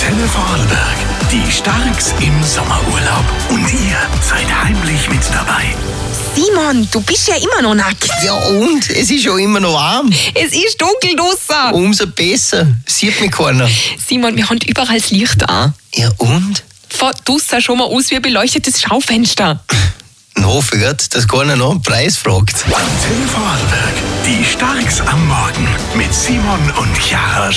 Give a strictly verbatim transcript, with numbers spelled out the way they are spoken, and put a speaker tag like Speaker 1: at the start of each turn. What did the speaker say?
Speaker 1: Antenne Vorarlberg, die Starks im Sommerurlaub. Und ihr seid heimlich mit dabei.
Speaker 2: Simon, du bist ja immer noch nackt.
Speaker 3: Ja und? Es ist ja immer noch warm.
Speaker 2: Es ist dunkel draussen.
Speaker 3: Umso besser. Sieht mich keiner.
Speaker 2: Simon, wir haben überall das Licht an.
Speaker 3: Ja und?
Speaker 2: Von draussen schon mal aus wie ein beleuchtetes Schaufenster.
Speaker 3: Ich hoffe Gott, dass keiner noch einen Preis fragt.
Speaker 1: Antenne Vorarlberg, die Starks am Morgen mit Simon und Chiara